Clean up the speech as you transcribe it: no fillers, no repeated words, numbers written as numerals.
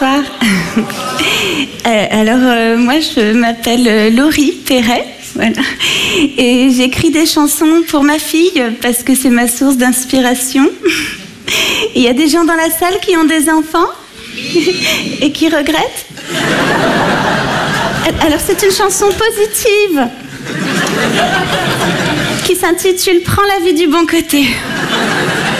bonsoir. Moi, je m'appelle Laurie Perret. Voilà. Et j'écris des chansons pour ma fille parce que c'est ma source d'inspiration. Il y a des gens dans la salle qui ont des enfants et qui regrettent. Alors c'est une chanson positive qui s'intitule « Prends la vie du bon côté ».